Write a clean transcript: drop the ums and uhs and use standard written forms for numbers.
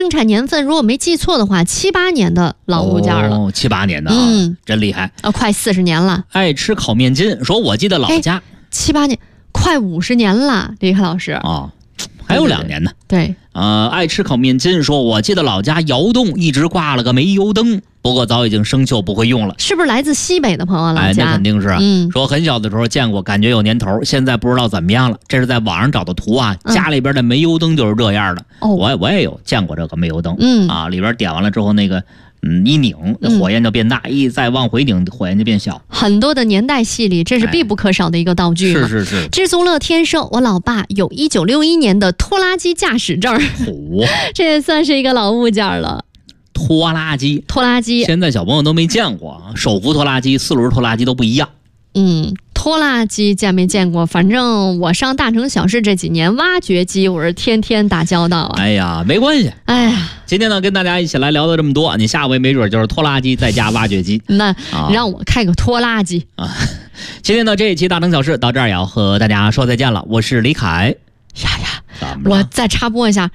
生产年份如果没记错的话，7、8年的老物件了。 7、8年的啊，真厉害快40年了。 爱吃烤面筋，说我记得老家 7、8年，快50年了，李凯老师啊，还有2年呢。 对， 爱吃烤面筋，说我记得老家窑洞一直挂了个煤油灯，不过早已经生锈不会用了。 是不是来自西北的朋友老家？ 那肯定是啊。说很小的时候见过，感觉有年头，现在不知道怎么样了。这是在网上找的图啊，家里边的煤油灯就是这样的。我也有见过这个煤油灯。里边点完了之后，那个一拧，火焰就变大；再往回拧，火焰就变小。 很多的年代戏里，这是必不可少的一个道具。 是。 知足乐天说，我老爸有1961年的拖拉机驾驶证，这也算是一个老物件了。 拖拉机，现在小朋友都没见过啊，手扶拖拉机、4轮拖拉机都不一样。 拖拉机见没见过？反正我上大城小市这几年，挖掘机我是天天打交道啊。 哎呀，没关系。今天呢，跟大家一起来聊到这么多，你下回没准就是拖拉机再加挖掘机。 那让我开个拖拉机啊！今天的这一期大城小事到这儿也要和大家说再见了，我是李凯。 我再插播一下，